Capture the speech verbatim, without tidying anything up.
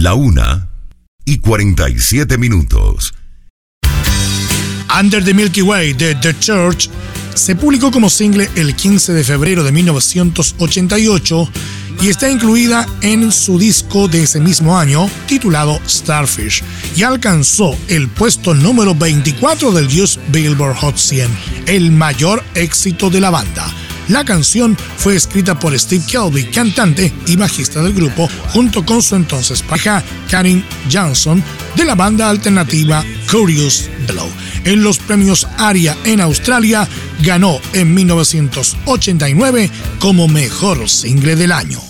La una y cuarenta y siete minutos. Under the Milky Way de The Church se publicó como single el quince de febrero de mil novecientos ochenta y ocho y está incluida en su disco de ese mismo año titulado Starfish y alcanzó el puesto número veinticuatro del U S Billboard Hot cien, el mayor éxito de la banda. La canción fue escrita por Steve Kilbey, cantante y bajista del grupo, junto con su entonces pareja Karin Johnson de la banda alternativa Curious Blow. En los premios ARIA en Australia ganó en mil novecientos ochenta y nueve como mejor single del año.